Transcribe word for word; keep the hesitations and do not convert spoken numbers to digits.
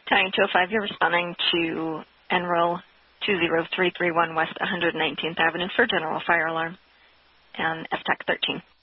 Tying two oh five, you're responding to N R O L two zero three three one West one hundred nineteenth Avenue for general fire alarm and F TAC thirteen.